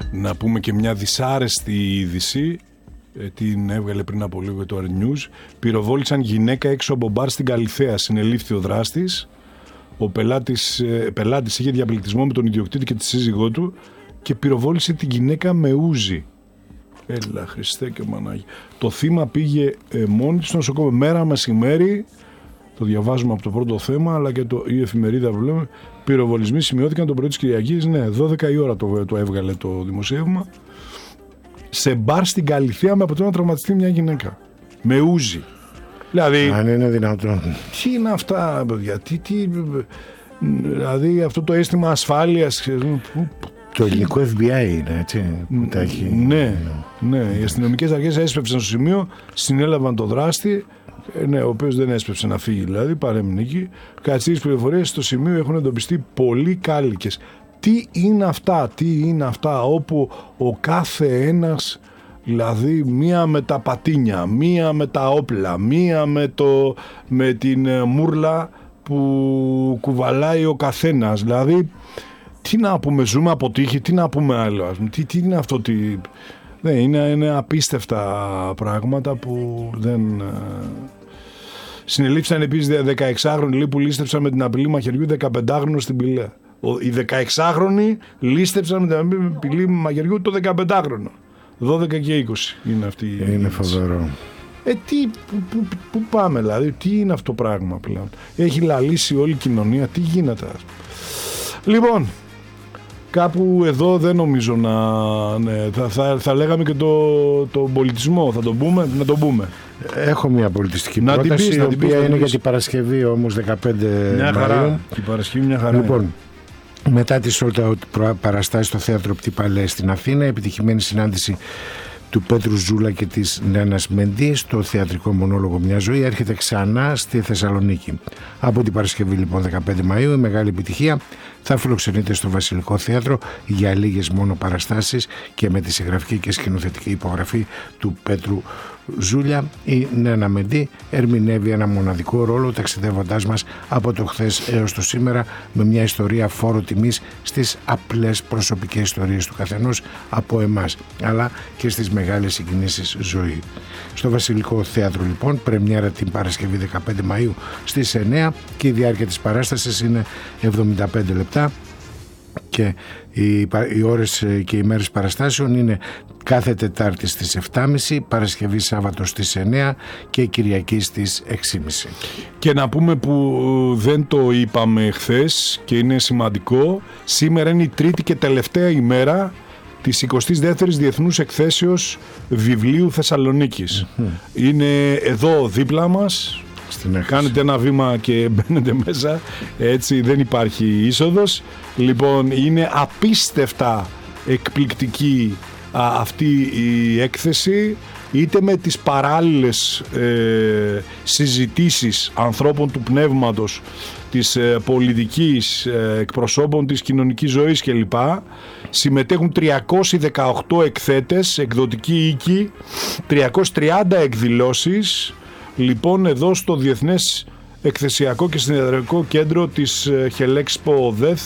Να πούμε και μια δυσάρεστη είδηση. Την έβγαλε πριν από λίγο το News. Πυροβόλησαν γυναίκα έξω από μπαρ στην Καλιθέα. Συνελήφθη ο δράστης. Ο πελάτης είχε διαπληκτισμό με τον ιδιοκτήτη και τη σύζυγό του και πυροβόλησε την γυναίκα με ούζι. Έλα Χριστέ και Πανάγια. Το θύμα πήγε μόνη στο νοσοκομείο μέρα μεσημέρι. Το διαβάζουμε από το πρώτο θέμα, αλλά και η εφημερίδα που λέμε. Πυροβολισμοί σημειώθηκαν το πρωί της Κυριακής. Ναι, 12 η ώρα το έβγαλε το δημοσίευμα. Σε μπαρ στην Καλιθέα με αποτέλεσμα να τραυματιστεί μια γυναίκα. Με ούζι. Δηλαδή. Αν είναι δυνατόν. Τι είναι αυτά, παιδιά. Δηλαδή αυτό το αίσθημα ασφάλειας. Το ελληνικό FBI είναι, έτσι. Που τα έχει... Ναι. Οι αστυνομικές αρχές έσπευσαν στο σημείο, συνέλαβαν το δράστη. Ναι, ο οποίος δεν έσπευσε να φύγει, δηλαδή παρέμεινε εκεί. Κατά τις πληροφορίες στο σημείο έχουν εντοπιστεί πολλοί κάλικες. Τι είναι αυτά όπου ο κάθε ένας, δηλαδή μία με τα πατίνια, μία με τα όπλα, μία με την μούρλα που κουβαλάει ο καθένας, δηλαδή τι να πούμε, ζούμε από τύχη, τι να πούμε άλλο, τι είναι αυτό, είναι απίστευτα πράγματα που δεν... Συνελήφθησαν επίσης 16χρονοι που λίστεψαν με την απειλή μαχαιριού 15χρονο στην Πηλαία. Οι 16χρονοι λίστεψαν με την απειλή μαχαιριού το 15χρονο. 12 και 20 είναι αυτή. Είναι φοβερό. Πού πάμε δηλαδή, τι είναι αυτό το πράγμα πλέον. Έχει λαλήσει όλη η κοινωνία, τι γίνεται. Λοιπόν, κάπου εδώ δεν νομίζω θα λέγαμε και τον πολιτισμό, θα τον πούμε, να τον πούμε. Έχω μια πολιτιστική πρόταση, η οποία είναι για την Παρασκευή όμως 15 Μαΐου. Την Παρασκευή μια χαρά. Λοιπόν, μετά τις παραστάσεις στο θέατρο Πτυπαλέ στην Αθήνα, επιτυχημένη συνάντηση του Πέτρου Ζούλα και της Νένας Μεντή στο θεατρικό μονόλογο «Μια ζωή» έρχεται ξανά στη Θεσσαλονίκη. Από την Παρασκευή λοιπόν 15 Μαΐου η μεγάλη επιτυχία θα φιλοξενείται στο Βασιλικό Θέατρο για λίγες μόνο παραστάσεις και με τη συγγραφική και σκηνοθετική υπογραφή του Πέτρου Ζούλια. Η Νένα Μεντή ερμηνεύει ένα μοναδικό ρόλο, ταξιδεύοντάς μας από το χθες έως το σήμερα με μια ιστορία φόρο τιμής στις απλές προσωπικές ιστορίες του καθενός από εμάς, αλλά και στις μεγάλες συγκινήσεις ζωή. Στο Βασιλικό Θέατρο λοιπόν, πρεμιέρα την Παρασκευή 15 Μαΐου στις 9 και η διάρκεια της παράστασης είναι 75 λεπτά και οι ώρες και οι μέρες παραστάσεων είναι κάθε Τετάρτη στις 7.30, Παρασκευή Σάββατο στις 9 και Κυριακή στις 6.30. Και να πούμε που δεν το είπαμε χθες και είναι σημαντικό, σήμερα είναι η τρίτη και τελευταία ημέρα της 22ης Διεθνούς Εκθέσεως Βιβλίου Θεσσαλονίκης. Είναι εδώ δίπλα μας. Κάνετε ένα βήμα και μπαίνετε μέσα, έτσι δεν υπάρχει είσοδος. Λοιπόν, είναι απίστευτα εκπληκτική αυτή η έκθεση, είτε με τις παράλληλες συζητήσεις ανθρώπων του πνεύματος, της πολιτικής, εκπροσώπων της κοινωνικής ζωής κλπ. Συμμετέχουν 318 εκθέτες, εκδοτικοί οίκοι, 330 εκδηλώσεις. Λοιπόν, εδώ στο Διεθνές Εκθεσιακό και Συνεδριακό Κέντρο της Χελέξπο ΔΕΘ,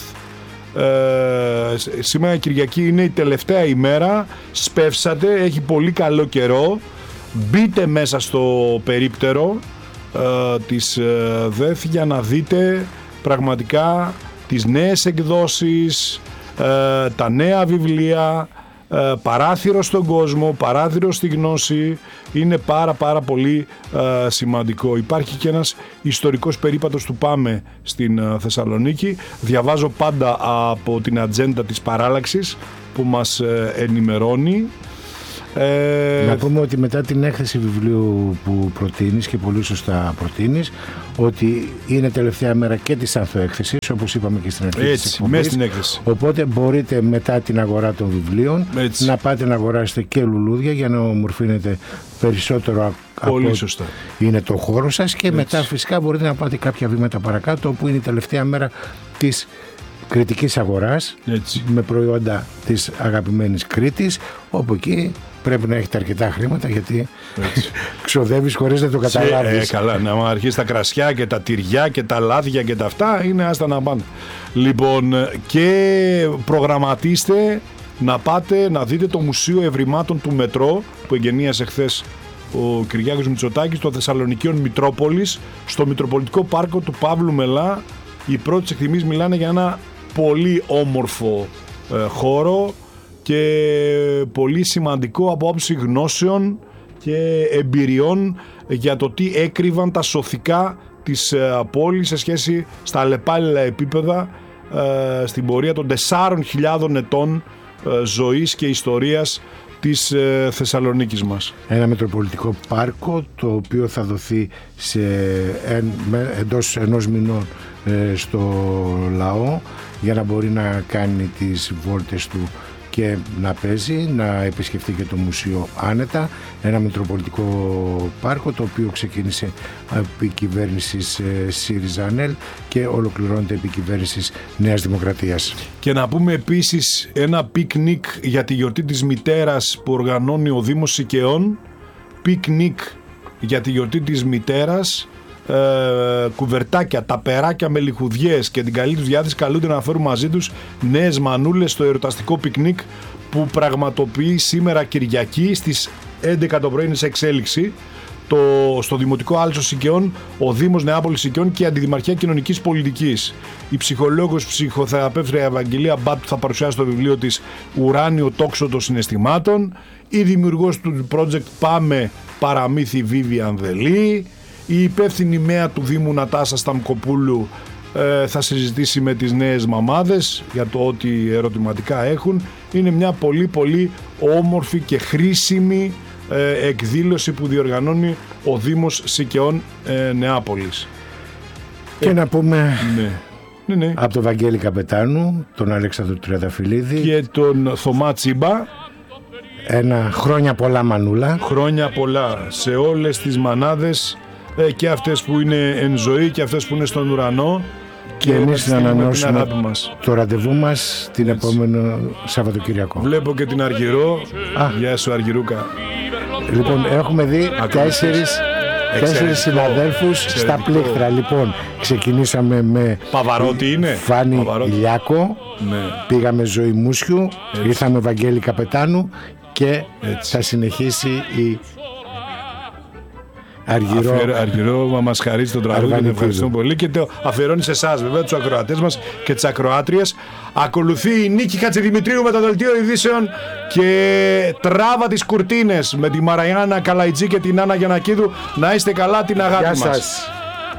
σήμερα Κυριακή είναι η τελευταία ημέρα, σπεύσατε, έχει πολύ καλό καιρό, μπείτε μέσα στο περίπτερο της ΔΕΘ για να δείτε πραγματικά τις νέες εκδόσεις, τα νέα βιβλία, παράθυρο στον κόσμο, παράθυρο στη γνώση. Είναι πάρα πολύ σημαντικό. Υπάρχει και ένας ιστορικός περίπατος του Πάμε στην Θεσσαλονίκη. Διαβάζω πάντα από την ατζέντα της παράλλαξης που μας ενημερώνει. Να πούμε ότι μετά την έκθεση βιβλίου που προτείνεις και πολύ σωστά προτείνεις, ότι είναι τελευταία μέρα και της ανθοέκθεσης, όπως είπαμε και στην αρχή της εκπομπής. Οπότε μπορείτε μετά την αγορά των βιβλίων να πάτε να αγοράσετε και λουλούδια για να ομορφύνετε περισσότερο πολύ σωστά. Είναι το χώρο σας και μετά φυσικά μπορείτε να πάτε κάποια βήματα παρακάτω, όπου είναι η τελευταία μέρα της κριτικής αγοράς με προϊόντα της αγαπημένης Κρήτης, όπου εκεί πρέπει να έχετε αρκετά χρήματα, γιατί ξοδεύεις χωρίς να το καταλάβεις. Καλά, να αρχίσει τα κρασιά και τα τυριά και τα λάδια και τα αυτά είναι άστα να πάνε. Λοιπόν, και προγραμματίστε να πάτε να δείτε το Μουσείο Ευρημάτων του Μετρό που εγκαινίασε χθες ο Κυριάκος Μητσοτάκης των Θεσσαλονικίων Μητρόπολης, στο Μητροπολιτικό Πάρκο του Παύλου Μελά. Οι πρώτες εκτιμήσεις μιλάνε για ένα πολύ όμορφο χώρο και πολύ σημαντικό από άποψη γνώσεων και εμπειριών για το τι έκρυβαν τα σωθικά της πόλης σε σχέση στα αλλεπάλληλα επίπεδα στην πορεία των 4.000 ετών ζωής και ιστορίας της Θεσσαλονίκης μας. Ένα Μητροπολιτικό Πάρκο το οποίο θα δοθεί εντός ενός μηνών στο λαό για να μπορεί να κάνει τις βόλτες του και να παίζει, να επισκεφτεί και το μουσείο άνετα. Ένα Μητροπολιτικό Πάρκο το οποίο ξεκίνησε επί κυβέρνησης ΣΥΡΙΖΑ-ΑΝΕΛ και ολοκληρώνεται επί κυβέρνησης Νέας Δημοκρατίας. Και να πούμε επίσης ένα πικνίκ για τη γιορτή της μητέρας που οργανώνει ο Δήμος Σικαιών. Πικνίκ για τη γιορτή της μητέρας. Κουβερτάκια, ταπεράκια με λιχουδιές και την καλή τους διάθεση καλούνται να φέρουν μαζί τους νέες μανούλες στο εορταστικό πικνίκ που πραγματοποιεί σήμερα Κυριακή στις 11 το πρωί, είναι σε εξέλιξη στο Δημοτικό Άλσο Σικαιών, ο Δήμος Νεάπολης Σικαιών και η Αντιδημαρχία Κοινωνικής Πολιτικής. Η ψυχολόγος ψυχοθεραπεύτρια Ευαγγελία Μπάτου θα παρουσιάσει το βιβλίο της «Ουράνιο τόξο των συναισθημάτων». Η δημιουργός του project «Πάμε» παραμύθι Βίβιαν Δελή. Η υπεύθυνη ΜΕΑ του Δήμου Νατάσα Σταμκοπούλου θα συζητήσει με τις νέες μαμάδες για το ό,τι ερωτηματικά έχουν. Είναι μια πολύ πολύ όμορφη και χρήσιμη εκδήλωση που διοργανώνει ο Δήμος Σικαιών Νεάπολης. Και να πούμε ναι. από τον Βαγγέλη Καπετάνου, τον Αλέξανδρο Τριανταφυλλίδη και τον Θωμά Τσίμπα, ένα χρόνια πολλά μανούλα. Χρόνια πολλά σε όλες τις μανάδες, και αυτές που είναι εν ζωή και αυτές που είναι στον ουρανό, και εμείς να ανανεώσουμε το ραντεβού μας την επόμενο Σαββατοκυριακό. Βλέπω και την Αργυρό. Γεια σου Αργυρούκα. Λοιπόν, έχουμε δει τέσσερις συναδέλφους στα πλήκτρα. Λοιπόν, ξεκινήσαμε με Παβαρότη είναι Φάνη Ηλιάκο, ναι. Πήγαμε Ζωή Μούσιου, ήρθαμε Βαγγέλη Καπετάνου και θα συνεχίσει η Αργυρό μας χαρίζει τον τραγούδι και ευχαριστούμε πολύ και το αφιερώνει σε εσάς βέβαια, τους ακροατές μας και τις ακροάτριες. Ακολουθεί η Νίκη Χατζηδημητρίου με το δελτίο ειδήσεων και τράβα τις κουρτίνες με τη Μαραϊάννα Καλαϊτζή και την Άννα Γιαννακίδου. Να είστε καλά, την αγάπη μας.